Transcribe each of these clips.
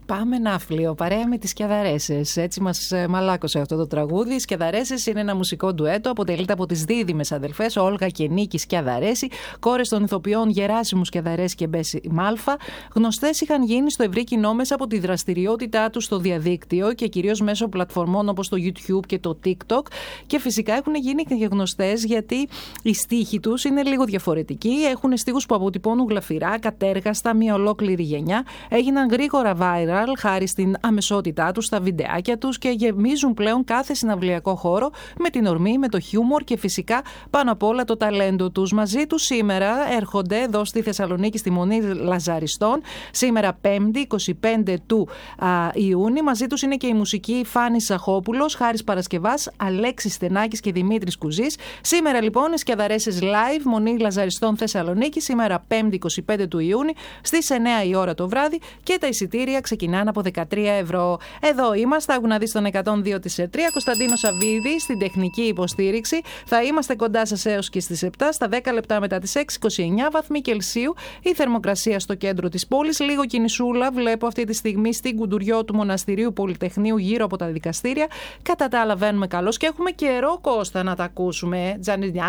Πάμε Ναύπλιο, παρέα με τις Σκιαδαρέσες. Έτσι μας μαλάκωσε αυτό το τραγούδι. Οι Σκιαδαρέσες είναι ένα μουσικό ντουέτο. Αποτελείται από τις δίδυμες αδελφές Όλγα και Νίκη Σκιαδαρέση, κόρες των ηθοποιών Γεράσιμου Σκιαδαρέση και Μπέση Μάλφα. Γνωστές είχαν γίνει στο ευρύ κοινό μέσα από τη δραστηριότητά τους στο διαδίκτυο και κυρίως μέσω πλατφορμών όπως το YouTube και το TikTok. Και φυσικά έχουν γίνει και γνωστές γιατί οι στίχοι τους είναι λίγο διαφορετικοί. Έχουν στίχους που αποτυπώνουν γλαφυρά, κατέργαστα, μια ολόκληρη γενιά. Έγιναν γρήγορα viral χάρη στην αμεσότητά τους, στα βιντεάκια τους και γεμίζουν πλέον κάθε συναυλιακό χώρο με την ορμή, με το χιούμορ και φυσικά πάνω απ' όλα το ταλέντο τους. Μαζί τους σήμερα έρχονται εδώ στη Θεσσαλονίκη στη Μονή Λαζαριστών, σήμερα 5η 25 του Ιούνιου. Μαζί τους είναι και η μουσική Φάνη Σαχόπουλος, Χάρης Παρασκευάς, Αλέξης Στενάκης και Δημήτρης Κουζής. Σήμερα λοιπόν οι Σκιαδαρέσες live, Μονή Λαζαριστών Θεσσαλονίκη, σήμερα 5η 25 του Ιούνιου στις 9 η ώρα το βράδυ και τα εισιτήρια ξεκινάνε από 13€. Εδώ είμαστε, άκου να δεις τον 102,3. Κωνσταντίνο Σαββίδη στην τεχνική υποστήριξη. Θα είμαστε κοντά σας έως και στις 7, στα 10 λεπτά μετά τις 6, 29 βαθμοί Κελσίου. Η θερμοκρασία στο κέντρο της πόλης. Λίγο κινησούλα βλέπω αυτή τη στιγμή στην Κουντουριό του Μοναστηρίου Πολυτεχνείου γύρω από τα δικαστήρια. Κατά τα άλλα βαίνουμε καλώς και έχουμε καιρό, Κώστα, να τα ακούσουμε.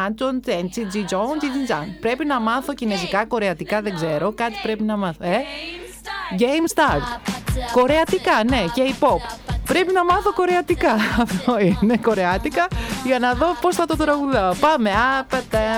Πρέπει να μάθω κινεζικά, κορεατικά, δεν ξέρω. Κάτι πρέπει να μάθω. Game Start. Κορεατικά, ναι, και K-pop. Πρέπει να μάθω κορεατικά. Αυτό είναι κορεάτικα για να δω πώς θα το τραγουδάω. Πάμε.